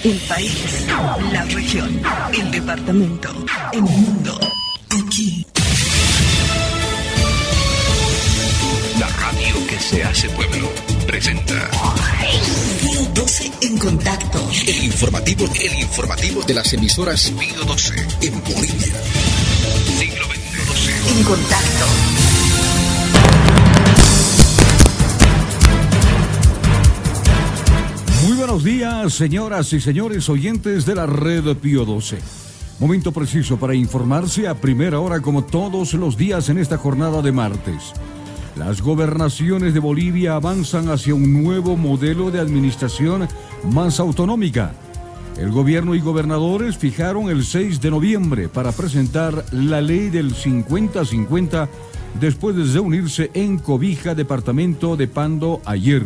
El país, la región, el departamento, el mundo. Aquí. La radio que se hace pueblo presenta Pío 12 en contacto. el informativo de las emisoras Pío 12 en Bolivia. Siglo XX. En contacto. Muy buenos días, señoras y señores oyentes de la red Pío 12. Momento preciso para informarse a primera hora como todos los días en esta jornada de martes. Las gobernaciones de Bolivia avanzan hacia un nuevo modelo de administración más autonómica. El gobierno y gobernadores fijaron el 6 de noviembre para presentar la ley del 50-50 después de reunirse en Cobija, departamento de Pando, ayer.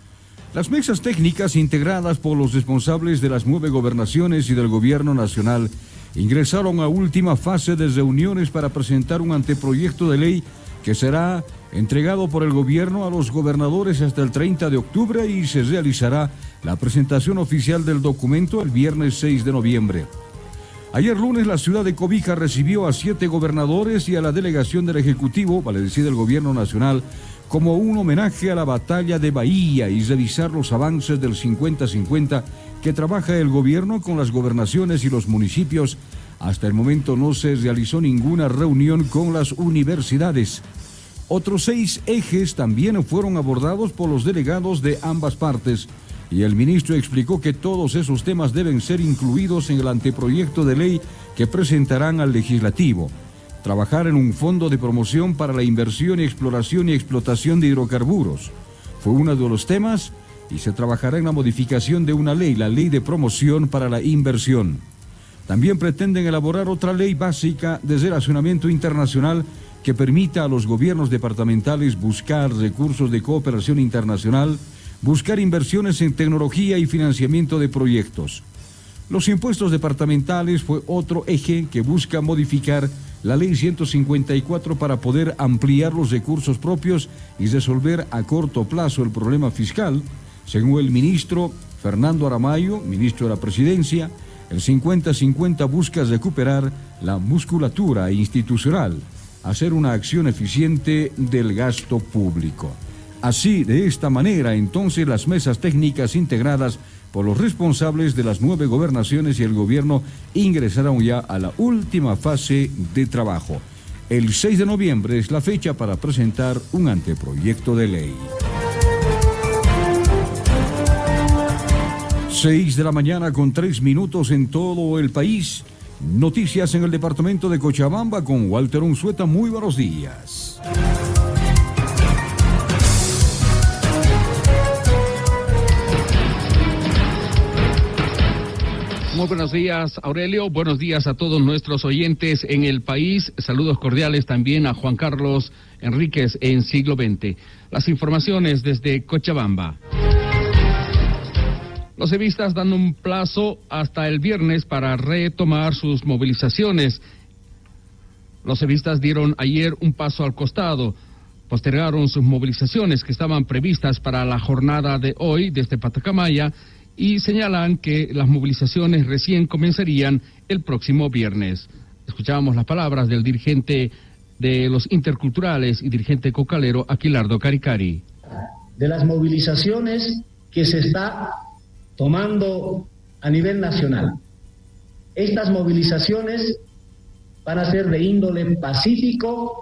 Las mesas técnicas integradas por los responsables de las 9 gobernaciones y del gobierno nacional ingresaron a última fase de reuniones para presentar un anteproyecto de ley que será entregado por el gobierno a los gobernadores hasta el 30 de octubre y se realizará la presentación oficial del documento el viernes 6 de noviembre. Ayer lunes la ciudad de Cobija recibió a 7 gobernadores y a la delegación del Ejecutivo, vale decir del gobierno nacional, como un homenaje a la batalla de Bahía y revisar los avances del 50-50 que trabaja el gobierno con las gobernaciones y los municipios. Hasta el momento no se realizó ninguna reunión con las universidades. Otros 6 ejes también fueron abordados por los delegados de ambas partes y el ministro explicó que todos esos temas deben ser incluidos en el anteproyecto de ley que presentarán al legislativo. Trabajar en un fondo de promoción para la inversión, exploración y explotación de hidrocarburos fue uno de los temas y se trabajará en la modificación de una ley, la ley de promoción para la inversión. También pretenden elaborar otra ley básica de relacionamiento internacional que permita a los gobiernos departamentales buscar recursos de cooperación internacional, buscar inversiones en tecnología y financiamiento de proyectos. Los impuestos departamentales fue otro eje que busca modificar la ley 154 para poder ampliar los recursos propios y resolver a corto plazo el problema fiscal. Según el ministro Fernando Aramayo, ministro de la Presidencia, el 50-50 busca recuperar la musculatura institucional, hacer una acción eficiente del gasto público. Así, de esta manera, entonces, las mesas técnicas integradas por los responsables de las 9 gobernaciones y el gobierno ingresaron ya a la última fase de trabajo. El 6 de noviembre es la fecha para presentar un anteproyecto de ley. 6 de la mañana con 3 minutos en todo el país. Noticias en el departamento de Cochabamba con Walter Unzueta. Muy buenos días. Muy buenos días, Aurelio. Buenos días a todos nuestros oyentes en el país. Saludos cordiales también a Juan Carlos Enríquez en Siglo XX. Las informaciones desde Cochabamba. Los evistas dan un plazo hasta el viernes para retomar sus movilizaciones. Los evistas dieron ayer un paso al costado. Postergaron sus movilizaciones que estaban previstas para la jornada de hoy desde Patacamaya y señalan que las movilizaciones recién comenzarían el próximo viernes. Escuchábamos las palabras del dirigente de los interculturales y dirigente cocalero Aquilardo Caricari. De las movilizaciones que se está tomando a nivel nacional. Estas movilizaciones van a ser de índole pacífico